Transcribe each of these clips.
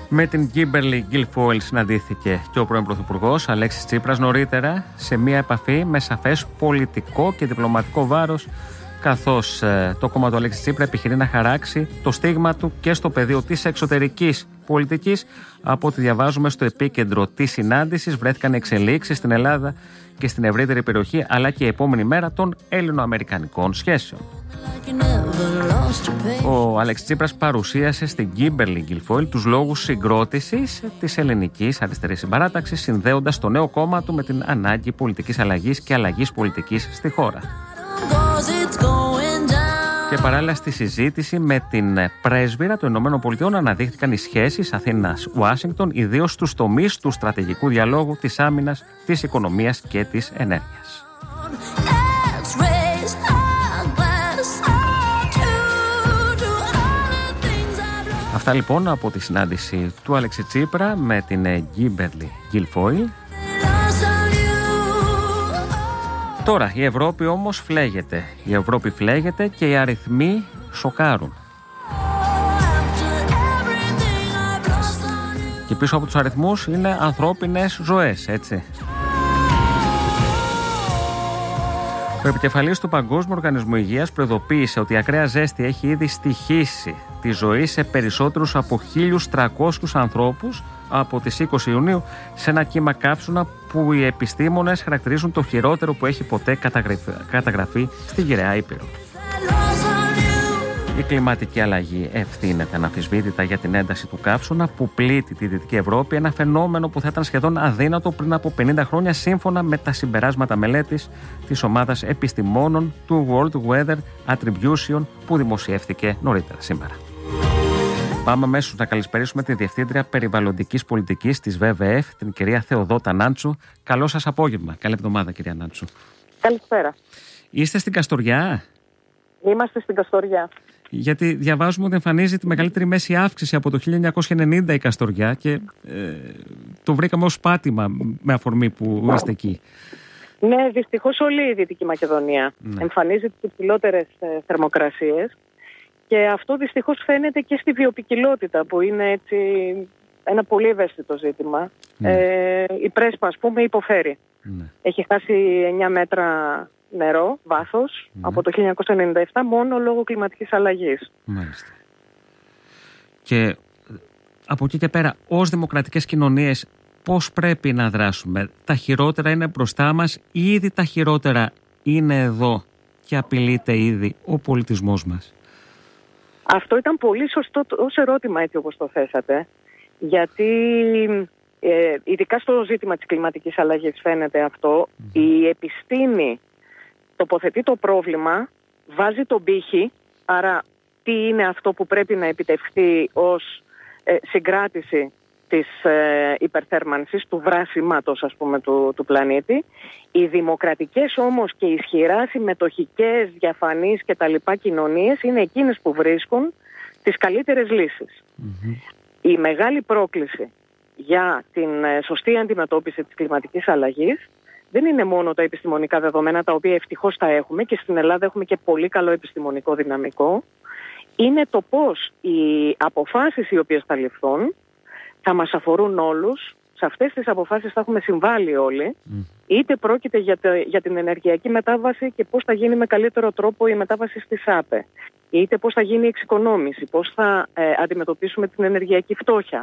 Με την Κίμπερλι Γκίλφόιλ συναντήθηκε και ο πρώην Πρωθυπουργός Αλέξης Τσίπρας νωρίτερα σε μια επαφή με σαφές πολιτικό και διπλωματικό βάρος, καθώς το κόμμα του Αλέξη Τσίπρα επιχειρεί να χαράξει το στίγμα του και στο πεδίο της εξωτερικής πολιτικής. Από ό,τι διαβάζουμε, στο επίκεντρο της συνάντησης βρέθηκαν εξελίξεις στην Ελλάδα και στην ευρύτερη περιοχή, αλλά και η επόμενη μέρα των ελληνοαμερικανικών σχέσεων. Ο Αλέξης Τσίπρας παρουσίασε στην Κίμπερλι Γκίλφόιλ τους λόγους συγκρότησης της ελληνικής αριστερής συμπαράταξης, συνδέοντας το νέο κόμμα του με την ανάγκη πολιτικής αλλαγής και αλλαγής πολιτικής στη χώρα. Και παράλληλα στη συζήτηση με την πρέσβυρα των ΗΠΑ αναδείχθηκαν οι σχέσεις Αθήνας-Ουάσιγκτον, ιδίως στους τομείς του στρατηγικού διαλόγου, της άμυνας, της οικονομίας και της ενέργειας. Αυτά λοιπόν από τη συνάντηση του Αλέξη Τσίπρα με την Κίμπερλι Γκίλφόιλ. Τώρα η Ευρώπη όμως φλέγεται. Η Ευρώπη φλέγεται και οι αριθμοί σοκάρουν. Και πίσω από τους αριθμούς είναι ανθρώπινες ζωές, έτσι. Ο επικεφαλής του Παγκόσμιου Οργανισμού Υγείας προειδοποίησε ότι η ακραία ζέστη έχει ήδη στοιχήσει τη ζωή σε περισσότερους από 1.300 ανθρώπους από τις 20 Ιουνίου σε ένα κύμα καύσωνα που οι επιστήμονες χαρακτηρίζουν το χειρότερο που έχει ποτέ καταγραφεί στη γυραιά Ήπειρο. Η κλιματική αλλαγή ευθύνεται αναμφισβήτητα για την ένταση του καύσωνα που πλήττει τη Δυτική Ευρώπη, ένα φαινόμενο που θα ήταν σχεδόν αδύνατο πριν από 50 χρόνια, σύμφωνα με τα συμπεράσματα μελέτης της ομάδας επιστημόνων του World Weather Attribution που δημοσιεύθηκε νωρίτερα σήμερα. Πάμε αμέσως να καλησπερίσουμε τη Διευθύντρια Περιβαλλοντικής Πολιτικής της WWF, την κυρία Θεοδότα Νάντσου. Καλό σας απόγευμα. Καλή εβδομάδα, κυρία Νάντσου. Καλησπέρα. Είστε στην Καστοριά? Είμαστε στην Καστοριά. Γιατί διαβάζουμε ότι εμφανίζει τη μεγαλύτερη μέση αύξηση από το 1990 η Καστοριά και το βρήκαμε ως πάτημα με αφορμή που είστε εκεί. Ναι, δυστυχώς όλη η Δυτική Μακεδονία εμφανίζει τις υψηλότερες θερμοκρασίες και αυτό δυστυχώς φαίνεται και στη βιοποικιλότητα που είναι έτσι ένα πολύ ευαίσθητο ζήτημα. Η Πρέσπα, ας πούμε, υποφέρει. Έχει χάσει 9 μέτρα νερό, βάθος, από το 1997 μόνο λόγω κλιματικής αλλαγής. Μάλιστα. Και από εκεί και πέρα, ως δημοκρατικές κοινωνίες, πώς πρέπει να δράσουμε? Τα χειρότερα είναι μπροστά μας ή ήδη τα χειρότερα είναι εδώ και απειλείται ήδη ο πολιτισμός μας? Αυτό ήταν πολύ σωστό ως ερώτημα, έτσι όπως το θέσατε, γιατί ειδικά στο ζήτημα της κλιματικής αλλαγής φαίνεται αυτό. Η επιστήμη τοποθετεί το πρόβλημα, βάζει τον πύχη, άρα τι είναι αυτό που πρέπει να επιτευχθεί ως συγκράτηση της υπερθέρμανσης, του βράσιματος, ας πούμε, του πλανήτη. Οι δημοκρατικές όμως και ισχυρά συμμετοχικές, διαφανείς και τα λοιπά κοινωνίες είναι εκείνες που βρίσκουν τις καλύτερες λύσεις. Η μεγάλη πρόκληση για την σωστή αντιμετώπιση της κλιματικής αλλαγής δεν είναι μόνο τα επιστημονικά δεδομένα, τα οποία ευτυχώς τα έχουμε και στην Ελλάδα έχουμε και πολύ καλό επιστημονικό δυναμικό. Είναι το πώς οι αποφάσεις οι οποίες θα ληφθούν θα μας αφορούν όλους. Σε αυτές τις αποφάσεις θα έχουμε συμβάλει όλοι. Είτε πρόκειται για την ενεργειακή μετάβαση και πώς θα γίνει με καλύτερο τρόπο η μετάβαση στη ΣΑΠΕ. Είτε πώς θα γίνει η εξοικονόμηση, πώς θα αντιμετωπίσουμε την ενεργειακή φτώχεια.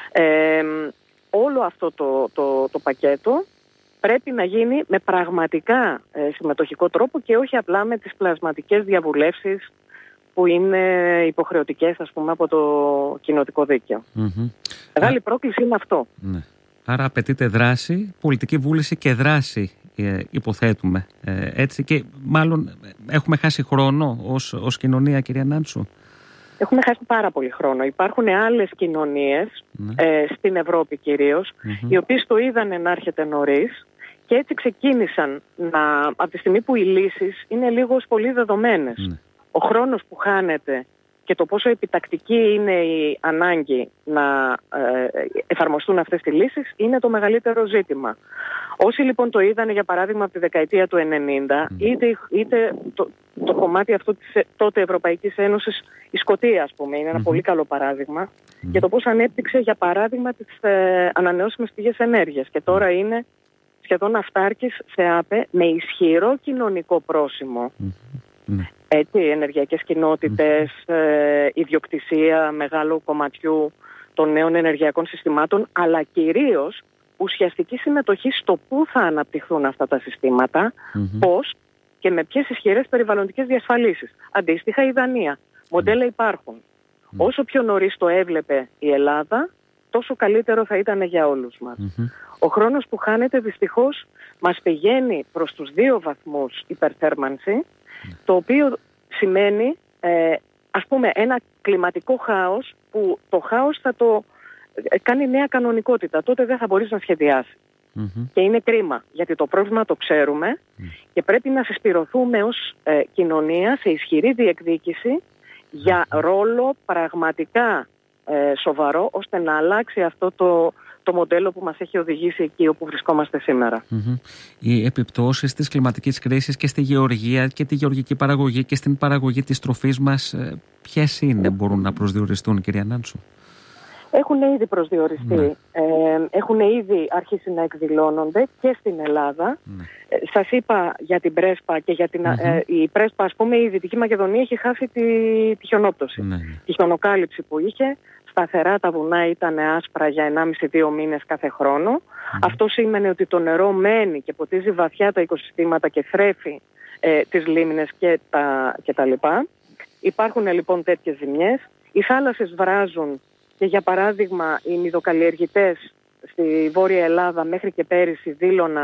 Όλο αυτό το πακέτο πρέπει να γίνει με πραγματικά συμμετοχικό τρόπο και όχι απλά με τις πλασματικές διαβουλεύσεις που είναι υποχρεωτικές, ας πούμε, από το κοινοτικό δίκαιο. Μεγάλη πρόκληση είναι αυτό. Ναι. Άρα απαιτείται δράση, πολιτική βούληση και δράση, υποθέτουμε. Έτσι, και μάλλον έχουμε χάσει χρόνο ως κοινωνία, κυρία Νάντσου. Έχουμε χάσει πάρα πολύ χρόνο. Υπάρχουν άλλες κοινωνίες, στην Ευρώπη κυρίως, οι οποίες το είδανε να έρχεται νωρίς και έτσι ξεκίνησαν από τη στιγμή που οι λύσεις είναι λίγο πολύ δεδομένες. Ο χρόνος που χάνεται και το πόσο επιτακτική είναι η ανάγκη να εφαρμοστούν αυτές τις λύσεις είναι το μεγαλύτερο ζήτημα. Όσοι λοιπόν το είδανε για παράδειγμα από τη δεκαετία του 90, είτε το κομμάτι αυτό της τότε Ευρωπαϊκής Ένωσης, η Σκωτία ας πούμε, είναι ένα πολύ καλό παράδειγμα για το πώς ανέπτυξε για παράδειγμα τις ανανεώσιμες πηγές ενέργειας και τώρα είναι σχεδόν αυτάρκης σε ΑΠΕ με ισχυρό κοινωνικό πρόσημο. Έτσι, ενεργειακές κοινότητες, ιδιοκτησία μεγάλου κομματιού των νέων ενεργειακών συστημάτων, αλλά κυρίως ουσιαστική συμμετοχή στο πού θα αναπτυχθούν αυτά τα συστήματα, πώς και με ποιες ισχυρές περιβαλλοντικές διασφαλίσεις. Αντίστοιχα η Δανία. Μοντέλα υπάρχουν. Όσο πιο νωρίς το έβλεπε η Ελλάδα, τόσο καλύτερο θα ήταν για όλους μας. Ο χρόνος που χάνεται δυστυχώς μας πηγαίνει προς τους 2 βαθμούς υπερθέρμανση, το οποίο σημαίνει ας πούμε ένα κλιματικό χάος που το χάος θα το κάνει νέα κανονικότητα. Τότε δεν θα μπορείς να σχεδιάσεις. Και είναι κρίμα, γιατί το πρόβλημα το ξέρουμε και πρέπει να συσπηρωθούμε ως κοινωνία σε ισχυρή διεκδίκηση για ρόλο πραγματικά σοβαρό, ώστε να αλλάξει αυτό το μοντέλο που μας έχει οδηγήσει εκεί όπου βρισκόμαστε σήμερα. Οι επιπτώσεις της κλιματικής κρίσης και στη γεωργία και τη γεωργική παραγωγή και στην παραγωγή της τροφής μας, ποιες είναι, μπορούν να προσδιοριστούν, κυρία Νάντσου? Έχουν ήδη προσδιοριστεί, έχουν ήδη αρχίσει να εκδηλώνονται και στην Ελλάδα. Σας είπα για την Πρέσπα και για την, η Πρέσπα, ας πούμε, η Δυτική Μακεδονία έχει χάσει τη χιονόπτωση. Τη χιονοκάλυψη που είχε, σταθερά τα βουνά ήταν άσπρα για 1,5-2 μήνες κάθε χρόνο. Αυτό σήμαινε ότι το νερό μένει και ποτίζει βαθιά τα οικοσυστήματα και θρέφει τις λίμνες και τα λοιπά. Υπάρχουν λοιπόν τέτοιες ζημιές. Οι θάλασσες βράζουν. Και για παράδειγμα οι μυδοκαλλιεργητές στη Βόρεια Ελλάδα μέχρι και πέρυσι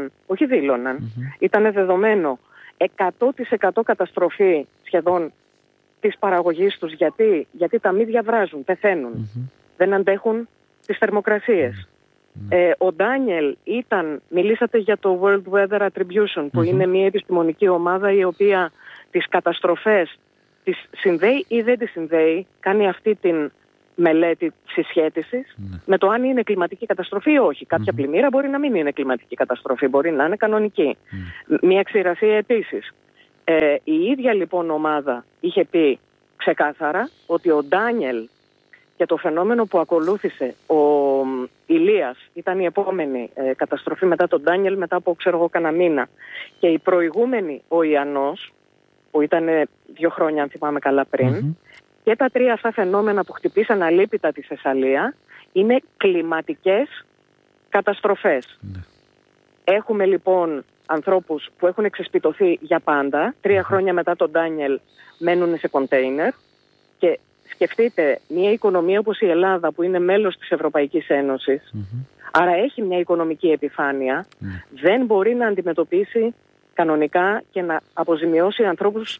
ήταν δεδομένο 100% καταστροφή σχεδόν της παραγωγής τους. Γιατί τα μύδια βράζουν, πεθαίνουν, δεν αντέχουν τις θερμοκρασίες. Ο Ντάνιελ μιλήσατε για το World Weather Attribution που είναι μια επιστημονική ομάδα η οποία τις καταστροφές τις συνδέει ή δεν τις συνδέει, κάνει αυτή την μελέτη συσχέτισης με το αν είναι κλιματική καταστροφή ή όχι. Κάποια πλημμύρα μπορεί να μην είναι κλιματική καταστροφή, μπορεί να είναι κανονική. Μια ξηρασία επίσης. Η ίδια λοιπόν ομάδα είχε πει ξεκάθαρα ότι ο Ντάνιελ και το φαινόμενο που ακολούθησε, ο Ηλίας ήταν η επόμενη καταστροφή μετά τον Ντάνιελ, μετά από κανένα μήνα, και η προηγούμενη ο Ιαννός που ήταν 2 χρόνια αν θυμάμαι καλά πριν, και τα 3 αυτά φαινόμενα που χτυπήσαν αλίπητα τη Θεσσαλία είναι κλιματικές καταστροφές. Έχουμε λοιπόν ανθρώπους που έχουν εξεσπιτωθεί για πάντα, 3 χρόνια μετά τον Ντάνιελ μένουν σε κοντέινερ, και σκεφτείτε μια οικονομία όπως η Ελλάδα που είναι μέλος της Ευρωπαϊκής Ένωσης, άρα έχει μια οικονομική επιφάνεια, δεν μπορεί να αντιμετωπίσει κανονικά και να αποζημιώσει ανθρώπους,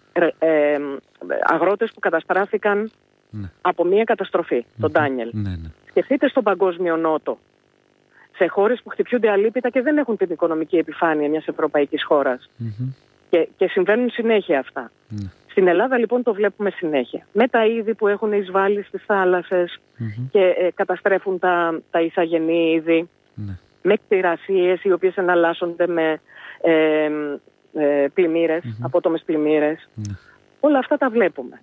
αγρότες που καταστράφηκαν από μια καταστροφή, τον Ντάνιελ. Σκεφτείτε στον Παγκόσμιο Νότο, σε χώρες που χτυπιούνται αλίπητα και δεν έχουν την οικονομική επιφάνεια μιας ευρωπαϊκής χώρας. Και συμβαίνουν συνέχεια αυτά. Στην Ελλάδα λοιπόν το βλέπουμε συνέχεια. Με τα είδη που έχουν εισβάλει στις θάλασσες και καταστρέφουν τα ηθαγενή είδη, με κτηρασίες οι οποίες εναλλάσσονται με πλημμύρες, απότομες πλημμύρες. Όλα αυτά τα βλέπουμε.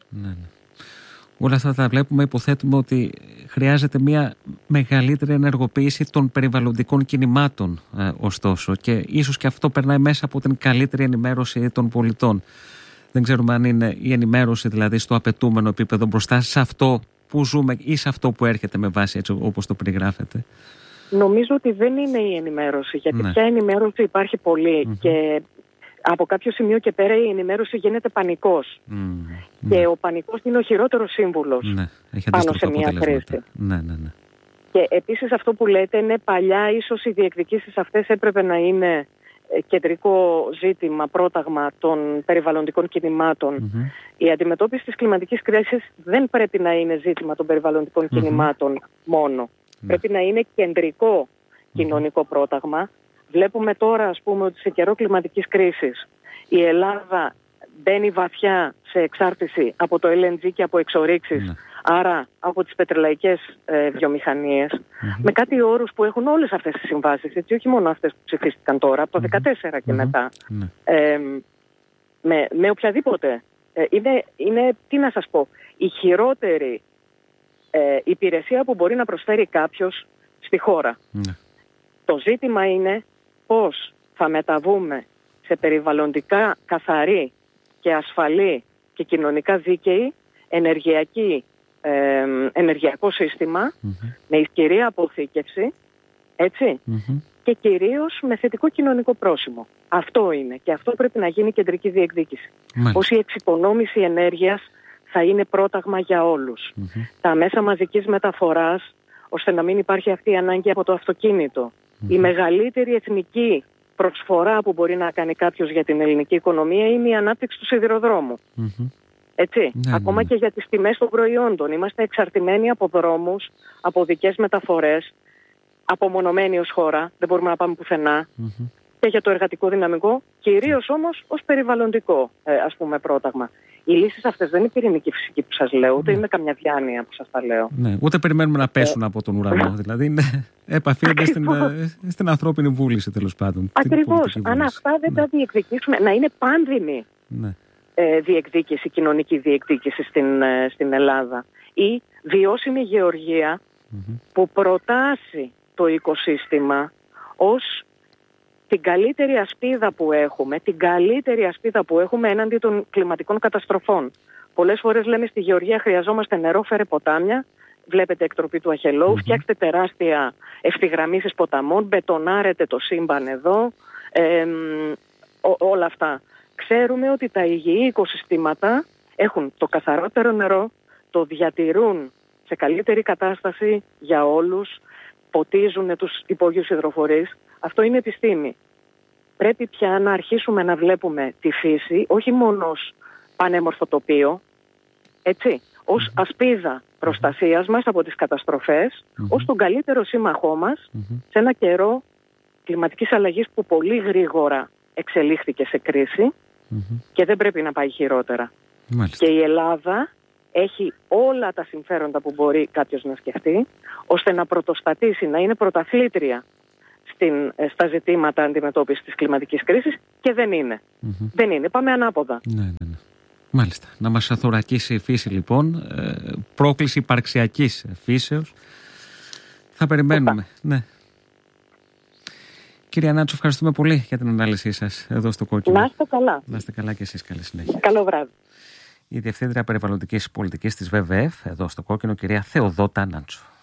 Όλα αυτά τα βλέπουμε. Υποθέτουμε ότι χρειάζεται μια μεγαλύτερη ενεργοποίηση των περιβαλλοντικών κινημάτων, ωστόσο, και ίσως και αυτό περνάει μέσα από την καλύτερη ενημέρωση των πολιτών. Δεν ξέρουμε αν είναι η ενημέρωση δηλαδή στο απαιτούμενο επίπεδο μπροστά σε αυτό που ζούμε ή σε αυτό που έρχεται με βάση έτσι όπως το περιγράφεται. Νομίζω ότι δεν είναι η ενημέρωση, γιατί πια ενημέρωση υπάρχει πολύ και από κάποιο σημείο και πέρα η ενημέρωση γίνεται πανικός. Και ο πανικός είναι ο χειρότερος σύμβουλος πάνω σε μια κρίση. Και επίσης αυτό που λέτε είναι παλιά, ίσως οι διεκδικήσεις αυτές έπρεπε να είναι κεντρικό ζήτημα, πρόταγμα των περιβαλλοντικών κινημάτων. Η αντιμετώπιση της κλιματικής κρίσης δεν πρέπει να είναι ζήτημα των περιβαλλοντικών κινημάτων μόνο. Πρέπει να είναι κεντρικό κοινωνικό πρόταγμα. Βλέπουμε τώρα, ας πούμε, ότι σε καιρό κλιματικής κρίσης η Ελλάδα μπαίνει βαθιά σε εξάρτηση από το LNG και από εξορίξεις, άρα από τις πετρελαϊκές βιομηχανίες, με κάτι όρους που έχουν όλες αυτές τις συμβάσεις, έτσι, όχι μόνο αυτές που ψηφίστηκαν τώρα, από το 2014 και μετά. Με οποιαδήποτε. Είναι, τι να σας πω, η χειρότερη υπηρεσία που μπορεί να προσφέρει κάποιος στη χώρα. Το ζήτημα είναι πώς θα μεταβούμε σε καθαρή και ασφαλή και κοινωνικά δίκαιη ενεργειακό σύστημα, με ισχυρή αποθήκευση, έτσι, και κυρίως με θετικό κοινωνικό πρόσημο. Αυτό είναι και αυτό πρέπει να γίνει κεντρική διεκδίκηση. Πώς η εξοικονόμηση ενέργειας θα είναι πρόταγμα για όλους. Τα μέσα μαζικής μεταφοράς, ώστε να μην υπάρχει αυτή η ανάγκη από το αυτοκίνητο. Η μεγαλύτερη εθνική προσφορά που μπορεί να κάνει κάποιος για την ελληνική οικονομία είναι η ανάπτυξη του σιδηροδρόμου. Έτσι, ακόμα και για τις τιμές των προϊόντων. Είμαστε εξαρτημένοι από δρόμους, από οδικές μεταφορές, απομονωμένοι ως χώρα, δεν μπορούμε να πάμε πουθενά. Και για το εργατικό δυναμικό, κυρίως όμως ως περιβαλλοντικό πρόταγμα. Οι λύσεις αυτές δεν είναι πυρηνική φυσική που σας λέω, ούτε είναι καμιά διάνοια που σας τα λέω. Ούτε περιμένουμε να πέσουν από τον ουρανό. Δηλαδή επαφίονται στην ανθρώπινη βούληση, τέλος πάντων. Ακριβώς. Αν αυτά δεν τα διεκδικήσουμε, να είναι πάνδυνη διεκδίκηση, κοινωνική διεκδίκηση στην Ελλάδα, ή βιώσιμη γεωργία που προτάσει το οικοσύστημα ως την καλύτερη ασπίδα που έχουμε έναντι των κλιματικών καταστροφών. Πολλές φορές λέμε στη γεωργία χρειαζόμαστε νερό, φέρε ποτάμια. Βλέπετε εκτροπή του Αχελώου, φτιάξτε τεράστια ευθυγραμμίσεις ποταμών, μπετονάρετε το σύμπαν εδώ, όλα αυτά. Ξέρουμε ότι τα υγιή οικοσυστήματα έχουν το καθαρότερο νερό, το διατηρούν σε καλύτερη κατάσταση για όλους, ποτίζουν τους υπόγειους υδροφορείς. Αυτό είναι επιστήμη. Πρέπει πια να αρχίσουμε να βλέπουμε τη φύση όχι μόνο ως πανέμορφο τοπίο, έτσι, ως ασπίδα προστασίας μας από τις καταστροφές, ως τον καλύτερο σύμμαχό μας σε ένα καιρό κλιματικής αλλαγής που πολύ γρήγορα εξελίχθηκε σε κρίση και δεν πρέπει να πάει χειρότερα. Και η Ελλάδα έχει όλα τα συμφέροντα που μπορεί κάποιος να σκεφτεί, ώστε να πρωτοστατήσει, να είναι πρωταθλήτρια στα ζητήματα αντιμετώπισης της κλιματικής κρίσης, και δεν είναι. Δεν είναι. Πάμε ανάποδα. Ναι. Μάλιστα. Να μας αθωρακίσει η φύση, λοιπόν. Πρόκληση υπαρξιακής φύσεως. Θα περιμένουμε. Ναι. Κυρία Νάντσο, ευχαριστούμε πολύ για την ανάλυση σας εδώ στο Κόκκινο. Να είστε καλά. Να είστε καλά και εσείς. Καλή συνέχεια. Καλό βράδυ. Η Διευθύντρια Περιβαλλοντικής Πολιτικής της ΒΒΕΦ, εδώ στο Κόκκινο, κυρία Θεοδότα Νάντσο.